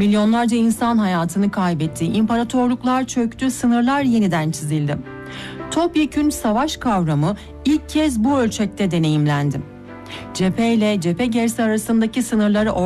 Milyonlarca insan hayatını kaybetti, imparatorluklar çöktü, sınırlar yeniden çizildi. Topyekün savaş kavramı ilk kez bu ölçekte deneyimlendi. Cephe ile cephe gerisi arasındaki sınırları